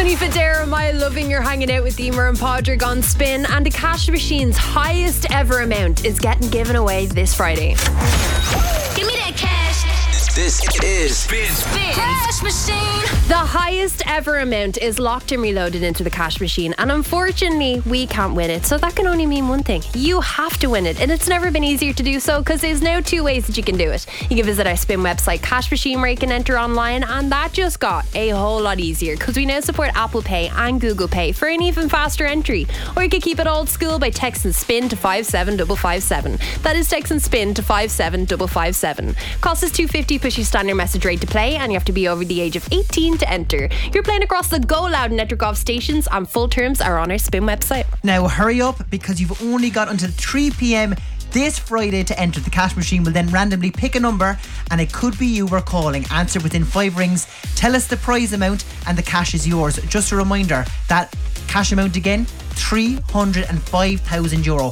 Tony Federa, my loving, you're hanging out with Emer and Podrick on Spin, and the cash machine's highest ever amount is getting given away this Friday. Give me that cash. This is Spin Cash machine. The highest ever amount is locked and reloaded into the cash machine, and unfortunately we can't win it, so that can only mean one thing: you have to win it. And it's never been easier to do so, because there's now 2 ways that you can do it. You can visit our Spin website Cash Machine, where you can enter online, and that just got a whole lot easier because we now support Apple Pay and Google Pay for an even faster entry. Or you could keep it old school by texting SPIN to 57557. That is texting SPIN to 57557. Cost is $2.50 plus your standard message rate to play, and you have to be over the age of 18 to enter. You're playing across the Go Loud network of stations, and full terms are on our Spin website. Now hurry up, because you've only got until 3 p.m. this Friday to enter. The cash machine will then randomly pick a number, and it could be you we're calling. Answer within 5 rings, tell us the prize amount, and the cash is yours. Just a reminder, that cash amount again, €305,000.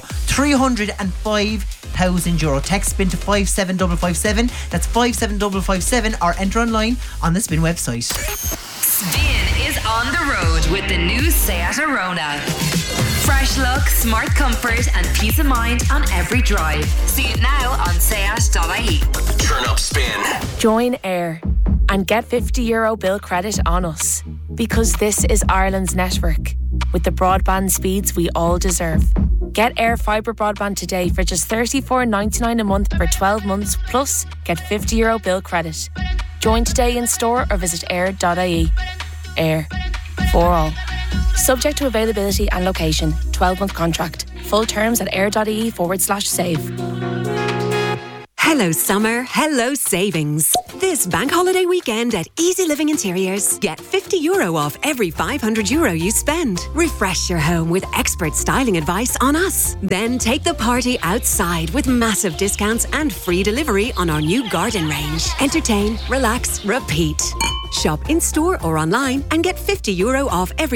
€305,000. Text SPIN to 57557. That's 57557, or enter online on the Spin website. Spin is on the road with the new Seat Arona. Fresh look, smart comfort and peace of mind on every drive. See it now on seat.ie. Turn up Spin. Join Air and get €50 bill credit on us, because this is Ireland's network with the broadband speeds we all deserve. Get Air Fibre broadband today for just $34.99 a month for 12 months, plus get €50 bill credit. Join today in store or visit air.ie. Air, for all. Subject to availability and location. 12-month contract. Full terms at air.ie/save. Hello summer, hello savings. This bank holiday weekend at Easy Living Interiors, get €50 off every €500 you spend. Refresh your home with expert styling advice on us. Then take the party outside with massive discounts and free delivery on our new garden range. Entertain, relax, repeat. Shop in store or online and get €50 off every